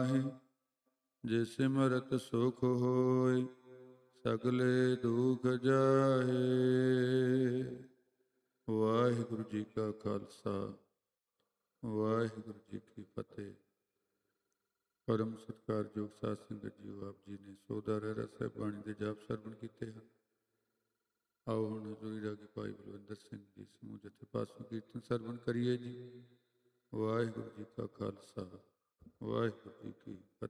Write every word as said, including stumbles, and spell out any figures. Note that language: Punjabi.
ਜੇ ਸਿਮਰਤ ਸੁਖ ਹੋਇ ਸਗਲੇ ਦੁਖ ਜਾਹੇ। ਵਾਹਿਗੁਰੂ ਜੀ ਕਾ ਖਾਲਸਾ ਵਾਹਿਗੁਰੂ ਜੀ ਕੀ ਫਤਿਹ। ਪਰਮ ਸਤਿਕਾਰਯੋਗ ਸਾਧ ਸੰਗਤ ਜੀਓ, ਆਪ ਜੀ ਨੇ ਸੋਧਾ ਰਹਿਰਾ ਸਾਹਿਬ ਬਾਣੀ ਦੇ ਜਾਪ ਸਰਵਣ ਕੀਤੇ ਹਨ। ਆਓ ਹੁਣ ਹਜ਼ੂਰੀ ਰਾਗੀ ਭਾਈ ਬਲਵਿੰਦਰ ਸਿੰਘ ਜੀ ਸਮੂਹ ਜਥੇ ਪਾਸੋਂ ਕੀਰਤਨ ਸਰਵਣ ਕਰੀਏ ਜੀ। ਵਾਹਿਗੁਰੂ ਜੀ ਕਾ ਖਾਲਸਾ ਵਾਹਿਗੁਰੂ ਜੀ ਕੀ ਫਤਿਹ।